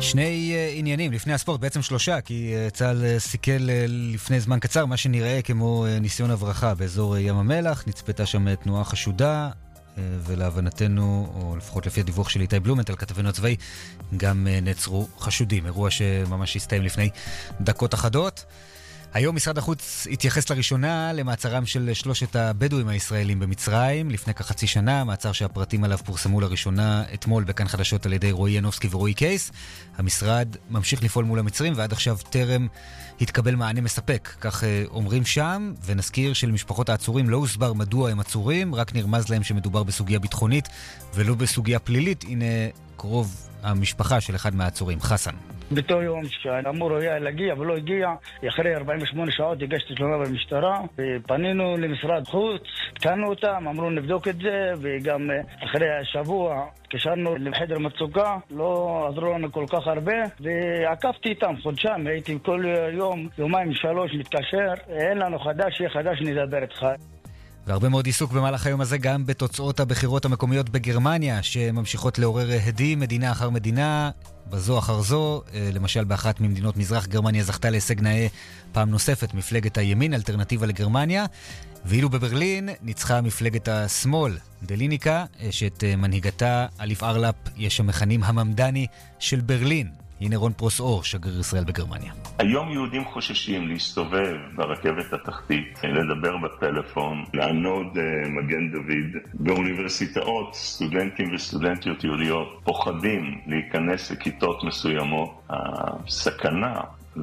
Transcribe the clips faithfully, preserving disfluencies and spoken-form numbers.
שני uh, עניינים לפני הספורט, בעצם שלושה, כי uh, צה"ל uh, סיכל uh, לפני זמן קצר מה שנראה כמו uh, ניסיון הברחה באזור uh, ים המלח. נצפתה שם uh, תנועה חשודה, uh, ולהבנתנו, או לפחות לפי הדיווח של איתי בלומנטל, כתבנו הצבאי, גם uh, נעצרו חשודים. אירוע שממש הסתיים לפני דקות אחדות. היום משרד החוץ התייחס לראשונה למעצרם של שלושת הבדואים הישראלים במצרים, לפני כחצי שנה, מעצר שהפרטים עליו פורסמו לראשונה אתמול בכאן חדשות על ידי רועי ינובסקי ורועי קייס. המשרד ממשיך לפעול מול המצרים, ועד עכשיו טרם התקבל מענה מספק, כך אומרים שם, ונזכיר שלמשפחות העצורים לא הוסבר מדוע הם עצורים, רק נרמז להם שמדובר בסוגיה ביטחונית ולא בסוגיה פלילית. הנה קרוב המשפחה של אחד מהעצורים, חסן. באותו יום שאמור היה להגיע ולא הגיע, אחרי ארבעים ושמונה שעות הגשתי תלונה במשטרה, פנינו למשרד חוץ, תקנו אותם, אמרו נבדוק את זה, וגם אחרי השבוע התקשרנו לחדר מצוקה, לא עזרו לנו כל כך הרבה, ועקבתי איתם חודשיים, הייתי כל יום, יומיים שלוש מתקשר, אין לנו חדש, יהיה חדש, נדבר איתך. והרבה מאוד עיסוק במהלך היום הזה גם בתוצאות הבחירות המקומיות בגרמניה, שממשיכות לעורר הדים מדינה אחר מדינה, בזו אחר זו. למשל באחת ממדינות מזרח גרמניה זכתה להישג נאה פעם נוספת מפלגת הימין, אלטרנטיבה לגרמניה, ואילו בברלין ניצחה מפלגת השמאל, דליניקה, שאת מנהיגתה אליף ארלאפ יש המכנים הממדני של ברלין. הנה רון פרוס-אור, שגריר ישראל בגרמניה. היום יהודים חוששים להסתובב ברכבת התחתית, לדבר בטלפון, לענוד מגן דוד. באוניברסיטאות, סטודנטים וסטודנטיות יהודיות פוחדים להיכנס לכיתות מסוימות. הסכנה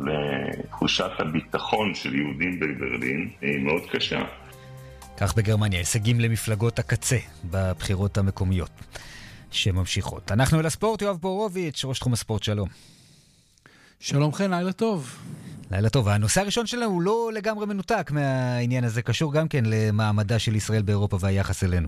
לתחושת הביטחון של יהודים בברלין היא מאוד קשה. כך בגרמניה, הישגים למפלגות הקצה בבחירות המקומיות שממשיכות. אנחנו אל הספורט, יואב בורוביץ', ראש תחום הספורט, שלום. שלום חן, לילה טוב. לילה טוב. הנושא הראשון שלנו הוא לא לגמרי מנותק מהעניין הזה, קשור גם כן למעמדה של ישראל באירופה והיחס אלינו.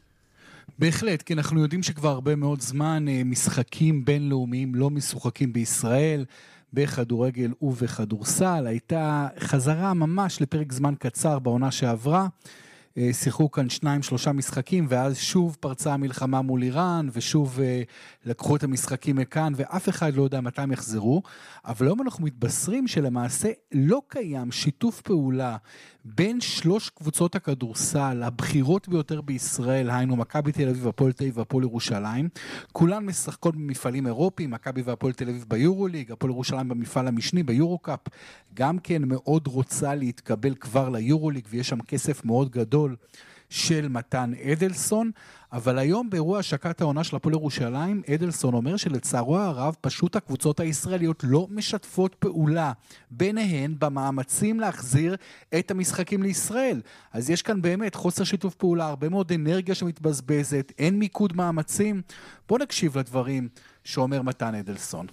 בהחלט, כי אנחנו יודעים שכבר הרבה מאוד זמן משחקים בינלאומיים לא משוחקים בישראל, בכדורגל ובכדורסל. הייתה חזרה ממש לפרק זמן קצר בעונה שעברה, שיחקו כאן שניים שלושה משחקים, ואז שוב פרצה המלחמה מול איראן, ושוב לקחו את המשחקים מכאן, ואף אחד לא יודע מתי הם יחזרו. אבל היום אנחנו מתבשרים שלמעשה לא קיים שיתוף פעולה בין שלוש קבוצות הכדורסל הבכירות ביותר בישראל, היינו מכבי תל אביב, הפועל תל אביב והפועל ירושלים. כולן משחקות במפעלים אירופיים, מכבי והפועל תל אביב ביורוליג, הפועל ירושלים במפעל המשני ביורוקאפ, גם כן מאוד רוצה להתקבל כבר ליורוליג, ויש שם כסף מאוד גדול של מתן אדלסון. אבל היום באירוע השקת העונה של הפועל ירושלים, אדלסון אומר שלצערו הרב פשוט הקבוצות הישראליות לא משתפות פעולה ביניהן במאמצים להחזיר את המשחקים לישראל. אז יש כאן באמת חוסר שיתוף פעולה, הרבה מאוד אנרגיה שמתבזבזת, אין מיקוד מאמצים. בוא נקשיב לדברים שאומר מתן אדלסון.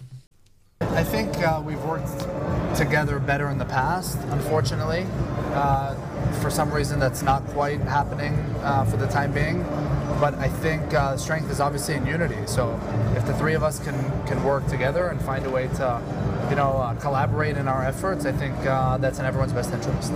I think uh, we've worked together better in the past. Unfortunately, uh, for some reason that's not quite happening uh, for the time being. But I think uh, strength is obviously in unity. So if the three of us can can work together and find a way to, you know, uh, collaborate in our efforts, I think uh, that's in everyone's best interest.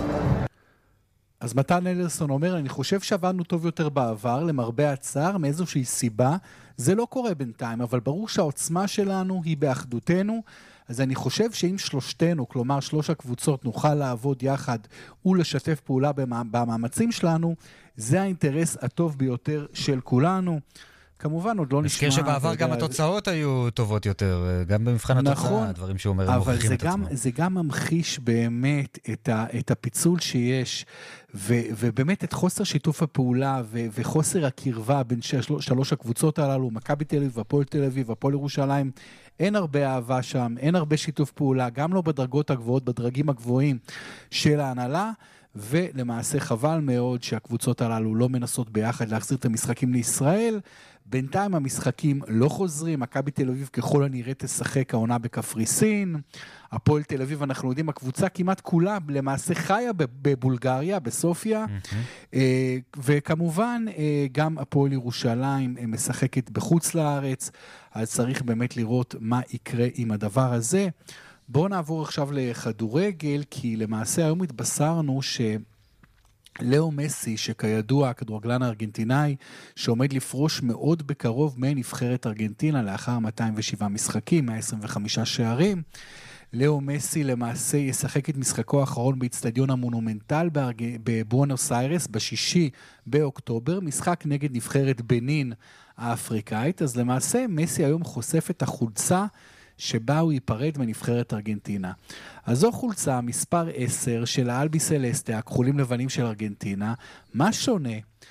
אז מתן אדלסון אומר, אני חושב שעבדנו טוב יותר בעבר, למרבה הצער, מאיזושהי סיבה. זה לא קורה בינתיים, אבל ברור שהעוצמה שלנו היא באחדותנו. אז אני חושב שאם שלושתנו, כלומר שלוש הקבוצות, נוכל לעבוד יחד ולשתף פעולה במאמצים שלנו, זה האינטרס הטוב ביותר של כולנו. כמובן עוד לא נשמע... נזכיר שבעבר גם התוצאות היו טובות יותר, גם במבחן התוצאה, הדברים שאומר הם מוכיחים את עצמם. אבל זה גם ממחיש באמת את הפיצול שיש, ובאמת את חוסר שיתוף הפעולה וחוסר הקרבה בין שלוש הקבוצות הללו, מכבי תל אביב, הפועל תל אביב, הפועל ירושלים. אין הרבה אהבה שם, אין הרבה שיתוף פעולה, גם לא בדרגות הגבוהות, בדרגים הגבוהים של ההנהלה, ולמעשה חבל מאוד שהקבוצות הללו לא מנסות ביחד להחזיר את המשחקים לישראל. בינתיים המשחקים לא חוזרים, מכבי תל אביב ככל הנראה תשחק העונה בקפריסין, הפועל תל אביב אנחנו יודעים, הקבוצה כמעט כולה למעשה חיה בבולגריה, בסופיה, mm-hmm. וכמובן גם הפועל ירושלים משחקת בחוץ לארץ, אז צריך באמת לראות מה יקרה עם הדבר הזה. בואו נעבור עכשיו לכדורגל, כי למעשה היום התבשרנו ש... לאו מסי, שכידוע הכדורגלן הארגנטינאי, שעומד לפרוש מאוד בקרוב מנבחרת ארגנטינה, לאחר מאתיים ושבעה משחקים, מאה עשרים וחמישה שערים. לאו מסי למעשה ישחק את משחקו האחרון באצטדיון המונומנטל בבואנוס איירס, בשישי באוקטובר, משחק נגד נבחרת בנין האפריקאית. אז למעשה מסי היום חושף את החולצה שבה הוא ייפרד מנבחרת ארגנטינה. אז זו חולצה מספר עשר של האלבי סלסטה, הכחולים לבנים של ארגנטינה. מה שונה?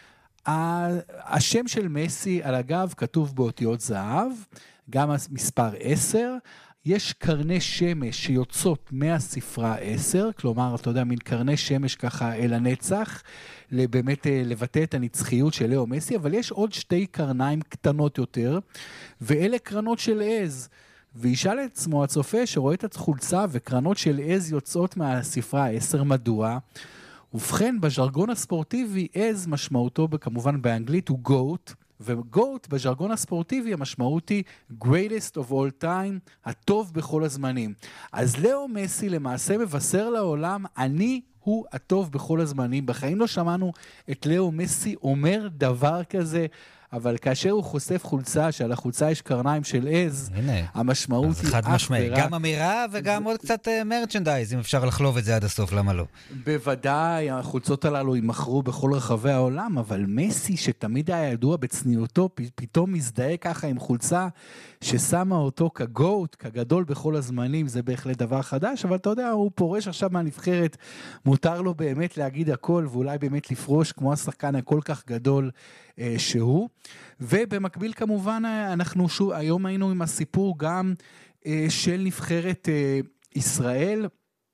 השם של מסי על הגב כתוב באותיות זהב, גם מספר עשר, יש קרני שמש שיוצאות מהספרה עשר, כלומר, אתה יודע, מין קרני שמש ככה אל הנצח, באמת לבטא את הנצחיות של לאו מסי, אבל יש עוד שתי קרניים קטנות יותר, ואלה קרנות של עז. וישאל את עצמו הצופה שרואה את החולצה וקרנות של עז יוצאות מהספרה עשר, מדוע? ובכן, בז'רגון הספורטיבי, עז משמעותו כמובן באנגלית הוא goat, וגוט בז'רגון הספורטיבי המשמעות היא greatest of all time, הטוב בכל הזמנים. אז לאו מסי למעשה מבשר לעולם, אני הוא הטוב בכל הזמנים. בחיים לא שמענו את לאו מסי אומר דבר כזה, אבל כאשר הוא חושף חולצה, שעל החולצה יש קרניים של עז, הנה, המשמעות היא חד משמעי. ורק... גם אמירה וגם זה... עוד קצת מרצ'נדייז, אם אפשר לחלוב את זה עד הסוף, למה לא? בוודאי, החולצות הללו ימכרו בכל רחבי העולם, אבל מסי, שתמיד היה ידוע בצניעותו, פ... פתאום מזדהה ככה עם חולצה, ששמה אותו כגוט, כגדול בכל הזמנים, זה בהחלט דבר חדש, אבל אתה יודע, הוא פורש עכשיו מהנבחרת, מותר לו באמת להגיד הכל, ואולי באמת לפרוש כמו השחקן הכל כך גדול אה, שהוא. ובמקביל כמובן, אנחנו שוב, היום היינו עם הסיפור גם אה, של נבחרת אה, ישראל,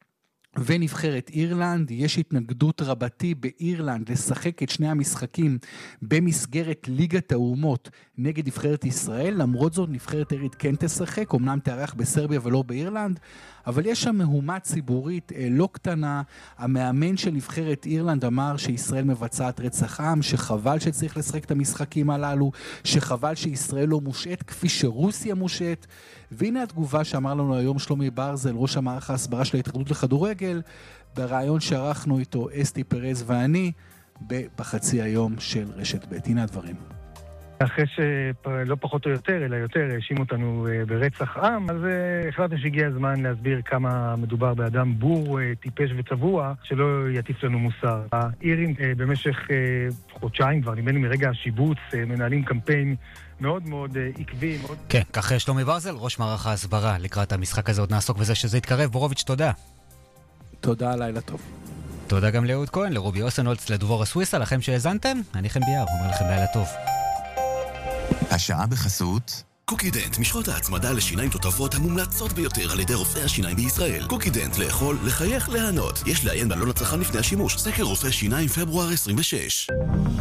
ונבחרת אירלנד. יש התנגדות רבתי באירלנד לשחק את שני המשחקים במסגרת ליגת האומות נגד נבחרת ישראל. למרות זאת נבחרת אירית כן תשחק, אמנם תארח בסרביה ולא באירלנד, אבל יש שם מהומה ציבורית לא קטנה. המאמן של נבחרת אירלנד אמר שישראל מבצעת רצח עם, שחבל שצריך לשחק את המשחקים הללו, שחבל שישראל לא מושעת כפי שרוסיה מושעת. והנה התגובה שאמר לנו היום שלומי ברזל, ראש המערך ההסברה של ההתאחדות לכדורגל, ברעיון שערכנו איתו אסתי פרז ואני בחצי היום של רשת ב'. הנה הדברים. אחרי שלא פחות או יותר, אלא יותר, האשים אותנו ברצח עם, אז החלטנו שהגיע הזמן להסביר כמה מדובר באדם בור, טיפש וצבוע, שלא יטיף לנו מוסר. האירים במשך חודשיים, כבר נדמה לי מרגע השיבוץ, מנהלים קמפיין מאוד מאוד עקבי. מאוד... כן, כך שלומי ברזל, ראש מערך ההסברה, לקראת המשחק הזה עוד נעסוק בזה שזה יתקרב. בורוביץ', תודה. תודה, לילה טוב. תודה גם לאהוד כהן, לרובי אוסנולץ, לדבור הסוויסה, לכם שהאזנתם, אני חן ביאר, אומר לכם לילה טוב. השעה בחסות קוקידנט, משחות ההצמדה לשיניים תותבות המומלצות ביותר על ידי רופאי השיניים בישראל. קוקידנט, לאכול, לחייך, להנות. יש לעיין בעלון הצרכן לפני השימוש. סקר רופא שיניים פברואר עשרים ושש.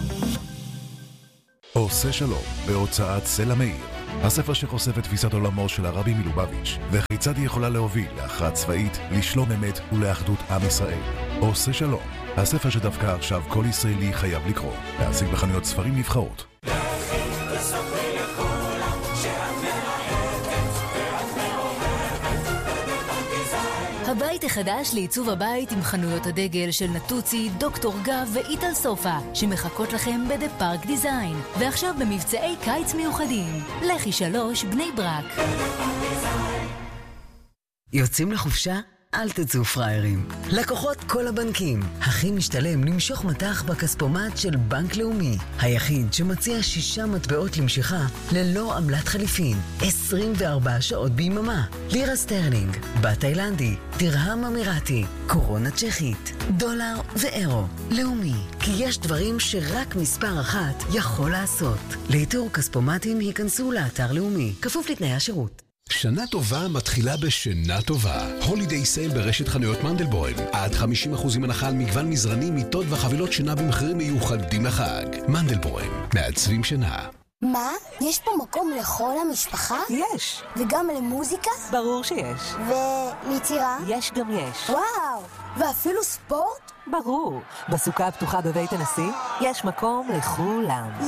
עושה שלום, בהוצאת סלע מאיר. הספר שחושף את תפיסת עולמו של הרבי מלובביץ' וכיצד היא יכולה להוביל להכרעה צבאית, לשלום אמת ולאחדות עם ישראל. עושה שלום, הספר שדווקא עכשיו כל ישראלי חייב לקרוא. להשיג בחנויות ספרים נבחרות. הבית החדש לעיצוב הבית עם חנויות הדגל של נטוצי, דוקטור גב ואיטל סופה, שמחכות לכם בדה פארק דיזיין. ועכשיו במבצעי קיץ מיוחדים. לחי שלוש, בני ברק. יוצאים לחופשה? אל תצאו פריירים. לקוחות כל הבנקים. הכי משתלם למשוך מטח בכספומט של בנק לאומי. היחיד שמציע שישה מטבעות למשיכה ללא עמלת חליפין. עשרים וארבע שעות ביממה. לירה סטרלינג, בת תאילנדי, דרהם אמירתי, קורונה צ'כית, דולר ואירו. לאומי. כי יש דברים שרק מספר אחת יכול לעשות. לאיתור כספומטים היכנסו לאתר לאומי. כפוף לתנאי השירות. שנה טובה מתחילה בשינה טובה. הולידיי סייל ברשת חנויות מנדלבוים. עד חמישים אחוז הנחה על מגוון מזרנים, מיטות וחבילות שינה במחירים מיוחדים לחג. מנדלבוים, מעצבים שינה. מה? יש פה מקום לכל המשפחה? יש. וגם למוזיקה? ברור שיש. וליצירה? יש גם יש. וואו! ואפילו ספורט? ברור. בסוכה הפתוחה בבית הנשיא יש מקום לכולם. יש!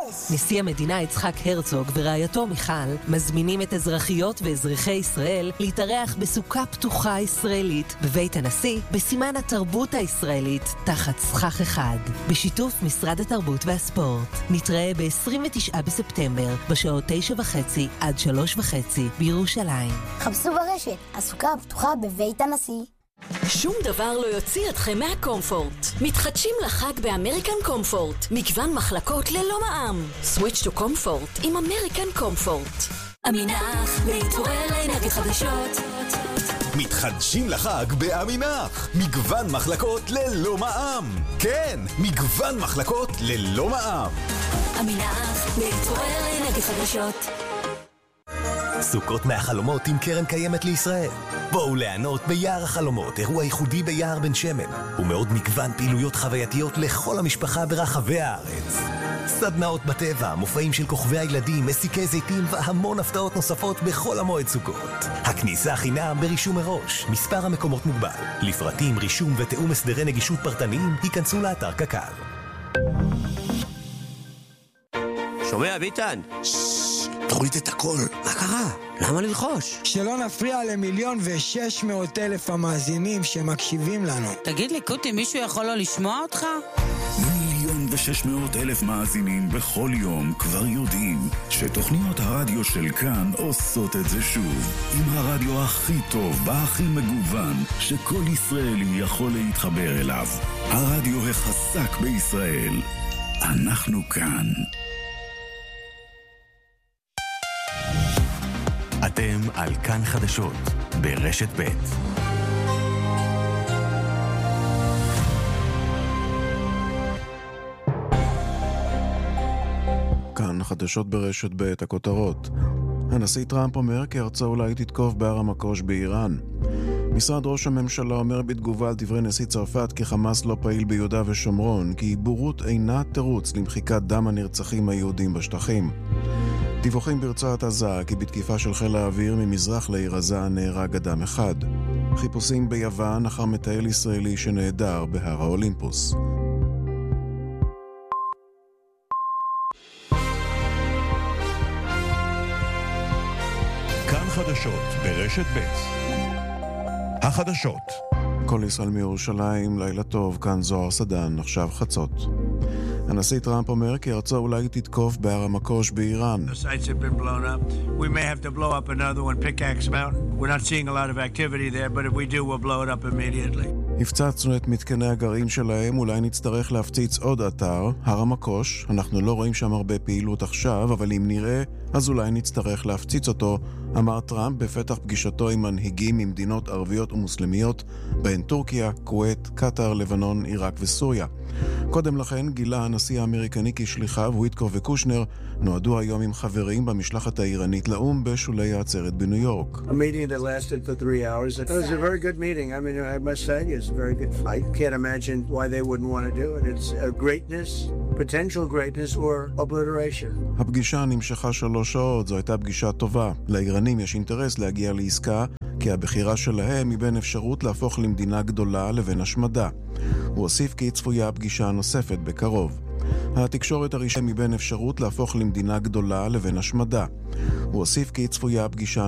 נשיא המדינה יצחק הרצוג ורעייתו מיכל מזמינים את אזרחיות ואזרחי ישראל להתארח בסוכה פתוחה ישראלית בבית הנשיא בסימן התרבות הישראלית תחת סכך אחד, בשיתוף משרד התרבות והספורט. נתראה ב-עשרים ותשעה בספטמבר בשעות תשע וחצי עד שלוש וחצי בירושלים. חפשו ברשת, הסוכה הפתוחה בבית הנשיא. שום דבר לא יוציא אתכם מהקומפורט. מתחדשים לחג באמריקן קומפורט. מגוון מחלקות ללא מע"מ. סוויץ' טו קומפורט עם אמריקן קומפורט. אמינח, להתעורר נגד חדשות. מתחדשים לחג באמינח. מגוון מחלקות ללא מע"מ. כן, מגוון מחלקות ללא מע"מ. אמינח, להתעורר נגד חדשות. סוכות מהחלומות עם קרן קיימת לישראל. בואו ליהנות ביער החלומות, אירוע ייחודי ביער בן שמן, ומאוד מגוון פעילויות חווייתיות לכל המשפחה ברחבי הארץ. סדנאות בטבע, מופעים של כוכבי הילדים, מסיקי זיתים והמון הפתעות נוספות בכל המועד סוכות. הכניסה חינם ברישום מראש, מספר המקומות מוגבל. לפרטים, רישום ותאום הסדרי נגישות פרטניים, היכנסו לאתר קק"ל. שומע ביטן? תוריד את הכל, מה קרה? למה ללחוש? שלא נפריע למיליון ושש מאות אלף המאזינים שמקשיבים לנו. תגיד לי קוטי, מישהו יכול לא לשמוע אותך? מיליון ושש מאות אלף מאזינים בכל יום כבר יודעים שתוכניות הרדיו של כאן עושות את זה שוב, עם הרדיו הכי טוב והכי מגוון שכל ישראלי יכול להתחבר אליו, הרדיו החזק בישראל. אנחנו כאן. אתם על כאן חדשות ברשת ב'. כאן חדשות ברשת ב', הכותרות. הנשיא טראמפ אומר כי ארצו אולי תתקוף בהר המקוש באיראן. משרד ראש הממשלה אומר בתגובה על דברי נשיא צרפת כי חמאס לא פעיל ביהודה ושומרון, כי בורות אינה תירוץ למחיקת דם הנרצחים היהודים בשטחים. דיווחים ברצועת עזה כי בתקיפה של חיל האוויר ממזרח לעיר עזה נהרג אדם אחד. חיפושים ביוון אחר מטייל ישראלי שנעדר בהר האולימפוס. כאן חדשות ברשת ב'. החדשות. כל ישראל מירושלים, לילה טוב, כאן זוהר סדן, עכשיו חצות. הנשיא טראמפ אומר כי ארצו אולי תתקוף בהר המקוש באיראן. The sites have been blown up. We may have to blow up another one, Pickaxe Mountain. We're not seeing a lot of activity there, but if we do, we'll blow it up immediately. הפצצנו את מתקני הגרעין שלהם, אולי נצטרך להפציץ עוד אתר, הר המקוש. אנחנו לא רואים שם הרבה פעילות עכשיו, אבל אם נראה, אז אולי נצטרך להפציץ אותו, אמר טראמפ בפתח פגישתו עם מנהיגים ממדינות ערביות ומוסלמיות, בהן טורקיה, כווית, קטר, לבנון, עיראק וסוריה. קודם לכן גילה הנשיא האמריקני כי שליחיו, וויטקוף וקושנר, נועדו היום עם חברים במשלחת האיראנית לאום בשולי העצרת בניו יורק. A meeting that lasted for three hours. It was a very good meeting. I mean, I must say, it's a very good fight. Can't imagine why they wouldn't want to do it. It's a greatness, potential greatness or obliteration. הפגישה נמשכה שלוש שעות, זו הייתה פגישה טובה. לאיראנים יש אינטרס להגיע לעסקה, כי הבחירה שלהם היא בין אפשרות להפוך למדינה גדולה לבין השמדה. הוא הוסיף כי צפויה פגישה נוספת בקרוב. התקשורת הרשמית מבין אפשרות להפוך למדינה גדולה לבין השמדה. הוא הוסיף כי צפויה פגישה